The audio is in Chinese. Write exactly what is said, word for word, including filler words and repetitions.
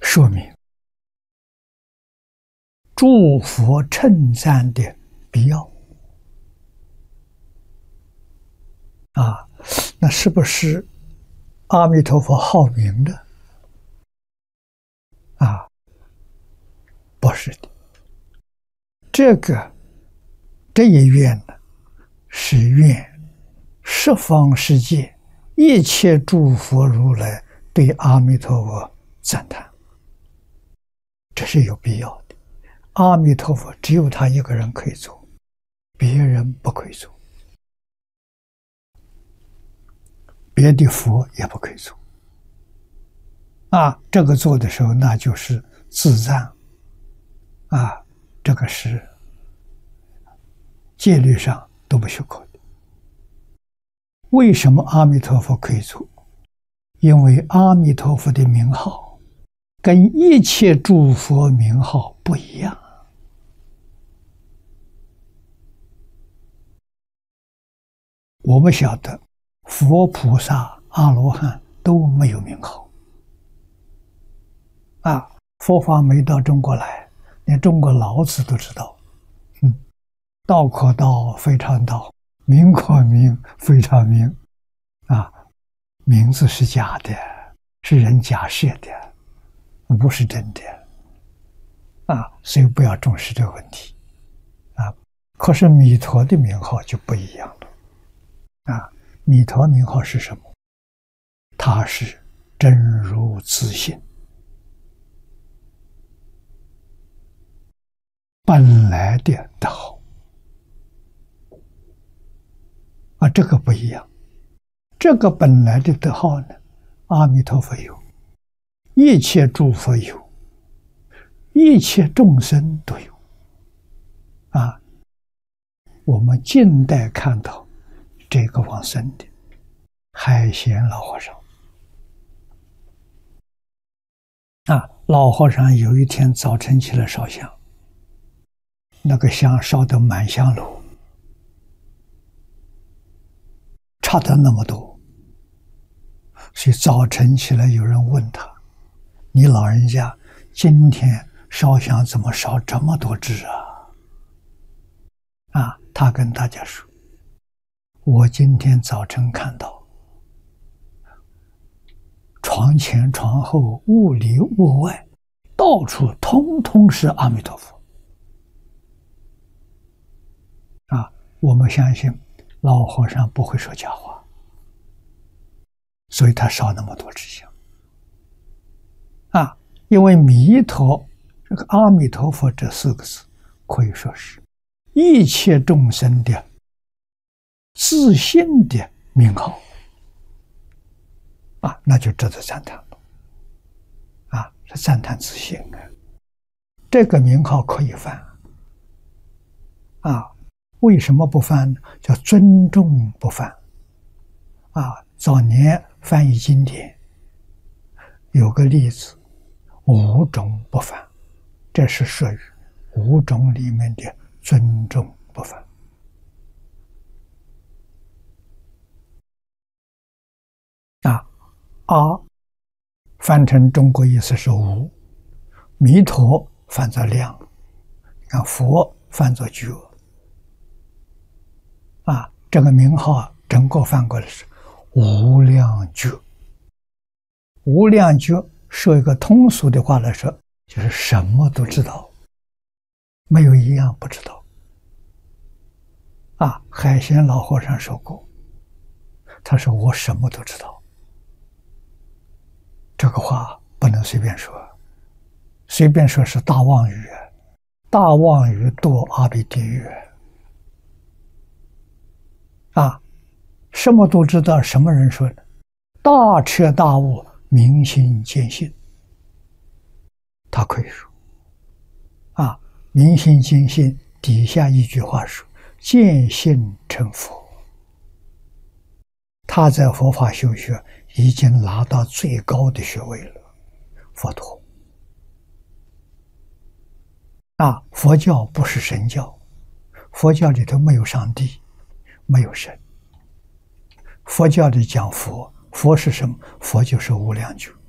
说明祝福称赞的必要啊。那是不是阿弥陀佛好名的啊？不是的，这个这一愿呢，是愿十方世界一切诸佛如来对阿弥陀佛赞叹，这是有必要的。阿弥陀佛只有他一个人可以做，别人不可以做，别的佛也不可以做啊。这个做的时候，那就是自赞啊，这个是戒律上都不许可的。为什么阿弥陀佛可以做？因为阿弥陀佛的名号跟一切诸佛名号不一样。我们晓得佛菩萨阿罗汉都没有名号啊，佛法没到中国来，连中国老子都知道，嗯，道可道非常道，名可名非常名啊，名字是假的，是人假设的，不是真的啊，所以不要重视这个问题啊。可是弥陀的名号就不一样了啊，弥陀名号是什么？它是真如自性，本来的德号啊，这个不一样。这个本来的德号呢，阿弥陀佛有，一切诸佛有，一切众生都有啊。我们近代看到这个往生的海贤老和尚啊，老和尚有一天早晨起来烧香，那个香烧得满香炉，差得那么多，所以早晨起来有人问他：“你老人家今天烧香怎么烧这么多支啊？”啊，他跟大家说：“我今天早晨看到床前床后屋里屋外到处通通是阿弥陀佛啊！”我们相信老和尚不会说假话，所以他烧那么多支香啊。因为弥陀这个阿弥陀佛这四个字可以说是一切众生的自信的名号啊，那就值得赞叹了啊，是赞叹自信啊。这个名号可以犯啊，为什么不犯呢？叫尊重不犯啊。早年翻译经典有个例子，五种不犯，这是属于五种里面的尊重不犯啊。阿翻成中国意思是无，弥陀翻作量，你看佛翻作觉啊。这个名号整个翻过来是无量觉。无量觉说一个通俗的话来说，就是什么都知道，没有一样不知道啊。海贤老和尚说过，他说我什么都知道，这个话不能随便说，随便说是大妄语，大妄语堕阿鼻地狱啊。什么都知道，什么人说的？大彻大悟，明心见性，他可以说啊。明心见性底下一句话说：见性成佛。他在佛法修学已经拿到最高的学位了，佛陀啊。佛教不是神教，佛教里头没有上帝，没有神。佛教里讲佛，佛是什么？佛就是无量觉